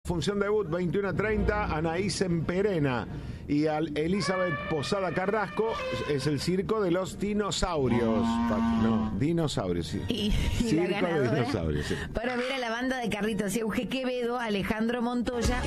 función debut 21:30, Anaís en Perena. Y Elizabeth Posada Carrasco es el circo de los dinosaurios. No, dinosaurios, sí. Y circo la ganadora, de dinosaurios, sí. Para ver a la banda de Carlitos Euge Quevedo, Alejandro Montoya,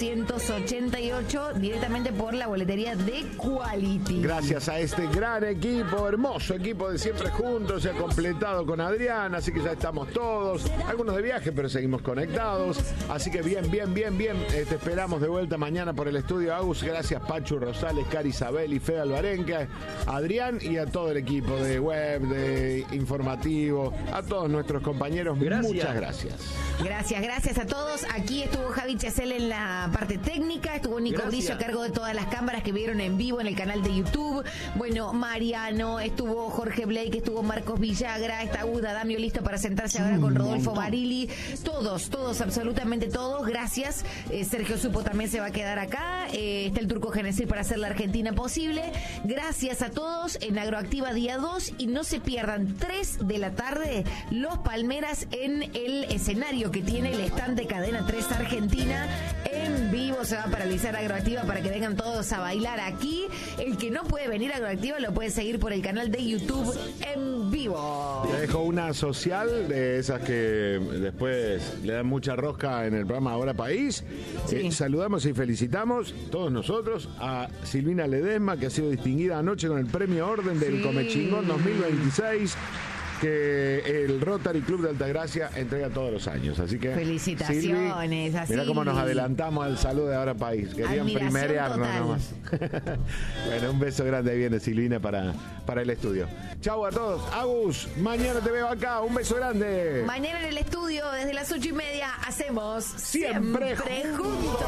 888, directamente por la boletería de Quality. Gracias a este gran equipo, hermoso equipo de Siempre Juntos, se ha completado con Adrián, así que ya estamos todos, algunos de viaje, pero seguimos conectados. Así que bien. Te esperamos de vuelta mañana por el estudio Agus. Gracias, Pachu Rosales, Cari Isabel y Fede Alvarenque, Adrián y a todo el equipo de web, de informativo, a todos nuestros compañeros. Gracias. Muchas gracias. Gracias a todos. Aquí estuvo Javi Chesel en la parte técnica, estuvo Nico Brillo a cargo de todas las cámaras que vieron en vivo en el canal de YouTube. Bueno, Mariano, estuvo Jorge Blake, estuvo Marcos Villagra, está Uda Damio listo para sentarse ahora con Rodolfo Barili. Todos, absolutamente todos. Gracias. Sergio Supo también se va a quedar acá. Está el Turco Genesis para hacer la Argentina posible. Gracias a todos en Agroactiva día 2 y no se pierdan 3 de la tarde Los Palmeras en el escenario que tiene el stand de Cadena 3 Argentina. En vivo se va a paralizar Agroactiva para que vengan todos a bailar aquí. El que no puede venir a Agroactiva lo puede seguir por el canal de YouTube en vivo. Te dejo una social de esas que después le dan mucha rosca en el programa Ahora País. Sí. Saludamos y felicitamos todos nosotros a Silvina Ledesma, que ha sido distinguida anoche con el premio Orden del Comechingón 2026, que el Rotary Club de Altagracia entrega todos los años. Así que felicitaciones. Silvi, así. mirá cómo nos adelantamos al saludo de Ahora País. Querían Admiración primerearnos total. nomás. Bueno, un beso grande. Ahí viene Silvina para el estudio. Chau a todos. Agus, mañana te veo acá. Un beso grande. Mañana en el estudio, desde las 8:30, hacemos Siempre juntos.